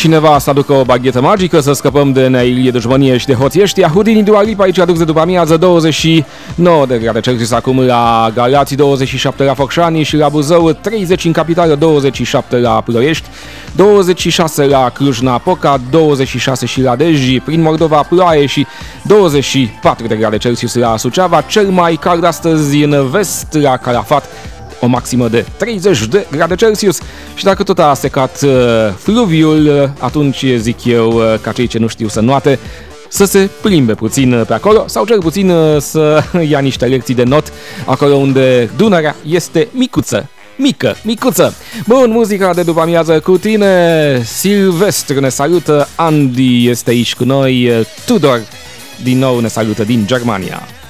cineva să aducă o baghetă magică, să scăpăm de neilie, dușmănie și de hoții ăștia. Houdini, Dua Lipa aici aduc de după amiază, 29 de grade Celsius acum la Galați, 27 la Focșani și la Buzău, 30 în capitală, 27 la Ploiești, 26 la Cluj-Napoca, 26 și la Dej, prin Moldova ploaie și 24 de grade Celsius la Suceava, cel mai cald astăzi în vest la Calafat, o maximă de 30 de grade Celsius. Și dacă tot a secat fluviul, atunci zic eu ca cei ce nu știu să nuate, să se plimbe puțin pe acolo sau cel puțin să ia niște lecții de not acolo unde Dunărea este micuță. Micuță. Bun, muzica de după amiază cu tine. Silvestru ne salută, Andy este aici cu noi, Tudor din nou ne salută din Germania.